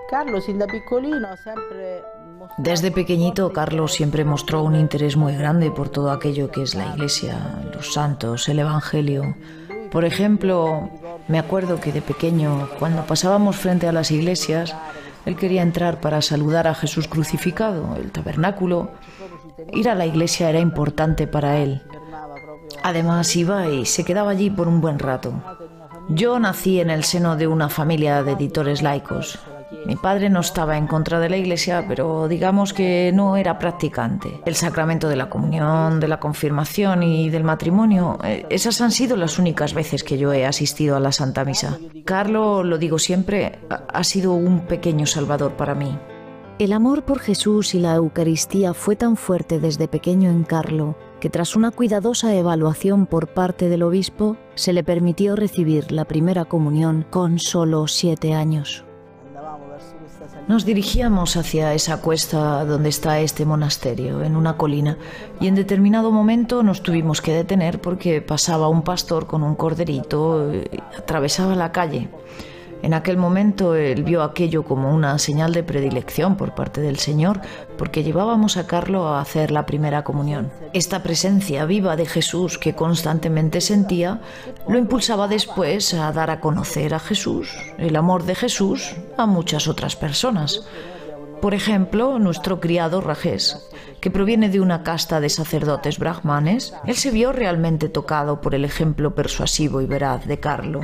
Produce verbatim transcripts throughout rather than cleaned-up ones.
Carlo, sin da piccolino, siempre... Desde pequeñito, Carlos siempre mostró un interés muy grande por todo aquello que es la Iglesia, los santos, el Evangelio. Por ejemplo, me acuerdo que de pequeño, cuando pasábamos frente a las iglesias, él quería entrar para saludar a Jesús crucificado, el tabernáculo. Ir a la iglesia era importante para él. Además, iba y se quedaba allí por un buen rato. Yo nací en el seno de una familia de editores laicos. Mi padre no estaba en contra de la iglesia, pero digamos que no era practicante. El sacramento de la comunión, de la confirmación y del matrimonio, esas han sido las únicas veces que yo he asistido a la Santa Misa. Carlo, lo digo siempre, ha sido un pequeño salvador para mí. El amor por Jesús y la Eucaristía fue tan fuerte desde pequeño en Carlo que tras una cuidadosa evaluación por parte del obispo se le permitió recibir la primera comunión con solo siete años. Nos dirigíamos hacia esa cuesta donde está este monasterio, en una colina, y en determinado momento nos tuvimos que detener porque pasaba un pastor con un corderito y atravesaba la calle. En aquel momento él vio aquello como una señal de predilección por parte del Señor, porque llevábamos a Carlo a hacer la primera comunión. Esta presencia viva de Jesús que constantemente sentía, lo impulsaba después a dar a conocer a Jesús, el amor de Jesús, a muchas otras personas. Por ejemplo, nuestro criado Rajesh, que proviene de una casta de sacerdotes brahmanes, él se vio realmente tocado por el ejemplo persuasivo y veraz de Carlo.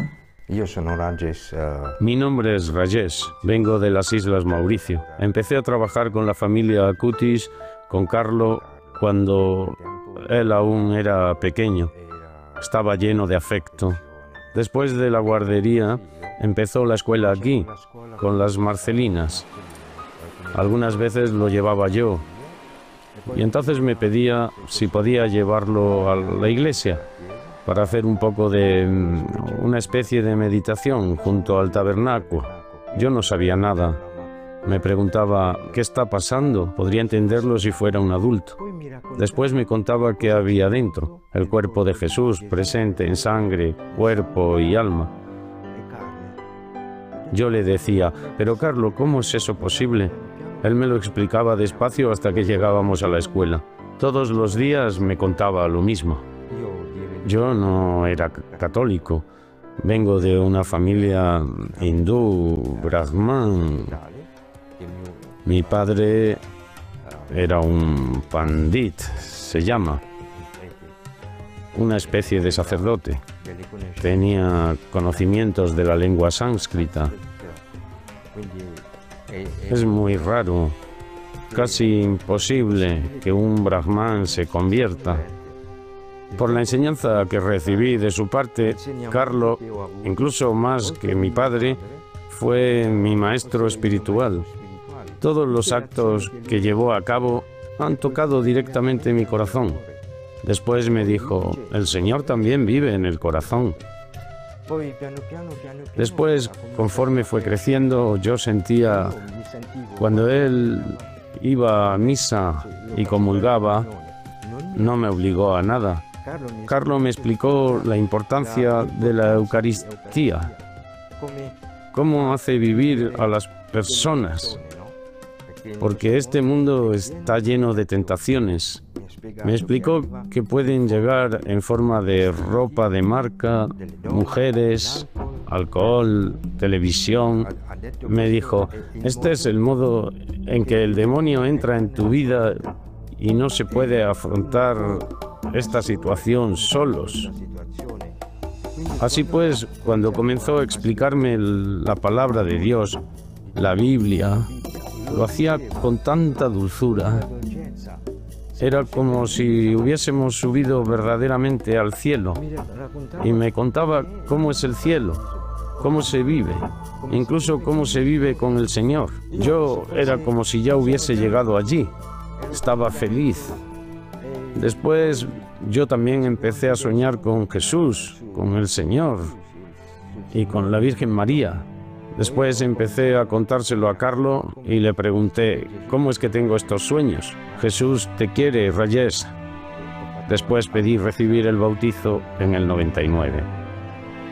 Mi nombre es Rajesh, vengo de las Islas Mauricio. Empecé a trabajar con la familia Acutis, con Carlo, cuando él aún era pequeño. Estaba lleno de afecto. Después de la guardería, empezó la escuela aquí, con las Marcelinas. Algunas veces lo llevaba yo, y entonces me pedía si podía llevarlo a la iglesia para hacer un poco de una especie de meditación junto al tabernáculo. Yo no sabía nada. Me preguntaba, ¿qué está pasando? Podría entenderlo si fuera un adulto. Después me contaba qué había dentro, el cuerpo de Jesús presente en sangre, cuerpo y alma. Yo le decía, pero Carlos, ¿cómo es eso posible? Él me lo explicaba despacio hasta que llegábamos a la escuela. Todos los días me contaba lo mismo. Yo no era católico, vengo de una familia hindú, brahman. Mi padre era un pandit, se llama, una especie de sacerdote. Tenía conocimientos de la lengua sánscrita. Es muy raro, casi imposible que un brahman se convierta. Por la enseñanza que recibí de su parte, Carlo, incluso más que mi padre, fue mi maestro espiritual. Todos los actos que llevó a cabo han tocado directamente mi corazón. Después me dijo, el Señor también vive en el corazón. Después, conforme fue creciendo, yo sentía, cuando él iba a misa y comulgaba, no me obligó a nada. Carlo me explicó la importancia de la Eucaristía, cómo hace vivir a las personas, porque este mundo está lleno de tentaciones. Me explicó que pueden llegar en forma de ropa de marca, mujeres, alcohol, televisión. Me dijo, este es el modo en que el demonio entra en tu vida y no se puede afrontar esta situación solos. Así pues, cuando comenzó a explicarme la palabra de Dios, la Biblia, lo hacía con tanta dulzura. Era como si hubiésemos subido verdaderamente al cielo. Y me contaba cómo es el cielo, cómo se vive, incluso cómo se vive con el Señor. Yo era como si ya hubiese llegado allí. Estaba feliz. Después yo también empecé a soñar con Jesús, con el Señor y con la Virgen María. Después empecé a contárselo a Carlo y le pregunté, ¿cómo es que tengo estos sueños? Jesús te quiere, Rajesh. Después pedí recibir el bautizo en el noventa y nueve.